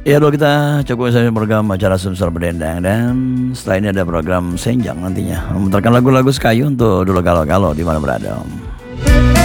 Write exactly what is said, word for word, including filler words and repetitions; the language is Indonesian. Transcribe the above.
Ya dulu kita cukup sampai program acara Sumsel Berdendang. Dan setelah ini ada program Senjang nantinya, memutarkan lagu-lagu Sekayu untuk dulu kalau-kalau di mana berada.